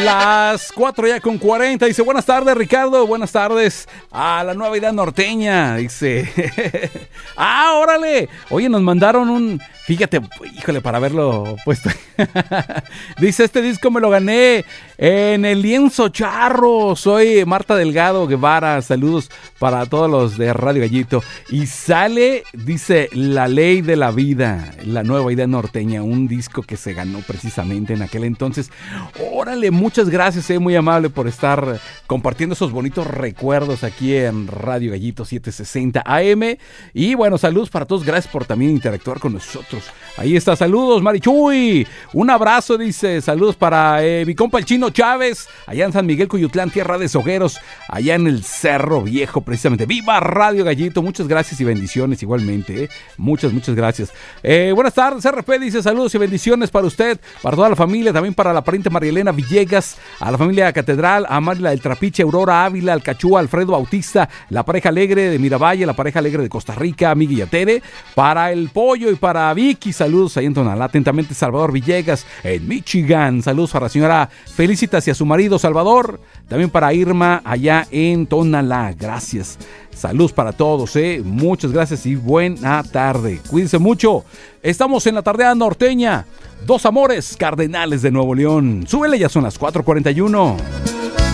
Las 4 ya con 40. Dice, buenas tardes, Ricardo. Buenas tardes a la nueva idea norteña. Dice, órale. Oye, nos mandaron un... Fíjate, híjole, para verlo puesto. Dice, este disco me lo gané en el lienzo charro. Soy Marta Delgado Guevara. Saludos para todos los de Radio Gallito. Y sale, dice, La Ley de la Vida, la nueva idea norteña. Un disco que se ganó precisamente en aquel entonces. Órale, muchas gracias, muy amable por estar compartiendo esos bonitos recuerdos aquí en Radio Gallito 760 AM. Y bueno, saludos para todos. Gracias por también interactuar con nosotros. Ahí está, saludos Marichuy, un abrazo, dice, saludos para mi compa el Chino Chávez, allá en San Miguel Cuyutlán, tierra de Sogueros, allá en el Cerro Viejo precisamente. ¡Viva Radio Gallito! Muchas gracias y bendiciones igualmente, muchas gracias. Buenas tardes, RP, dice, saludos y bendiciones para usted, para toda la familia, también para la pariente María Elena Villegas, a la familia Catedral, a Marila del Trapiche, Aurora Ávila, al Cachúa, Alfredo Bautista, la pareja alegre de Miravalle, la pareja alegre de Costa Rica, Miguel y Atere, para el Pollo y para Vicky, saludos ahí en Tonalá. Atentamente, Salvador Villegas en Michigan. Saludos para la señora Felicitas y a su marido Salvador. También para Irma allá en Tonalá. Gracias. Saludos para todos, muchas gracias y buena tarde. Cuídense mucho. Estamos en la tardeada norteña. Dos amores cardenales de Nuevo León. Súbele, ya son las 4:41.